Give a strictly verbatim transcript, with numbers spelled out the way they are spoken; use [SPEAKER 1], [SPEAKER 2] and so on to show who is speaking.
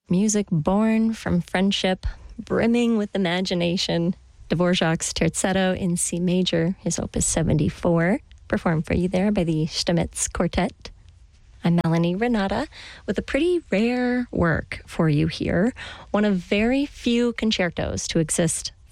[SPEAKER 1] Music born from friendship, brimming with imagination. Dvorak's Terzetto in C major, his opus seventy-four, performed for you there by the Stamitz Quartet. I'm Melanie Renata with a pretty rare work for you here. One of very few concertos to exist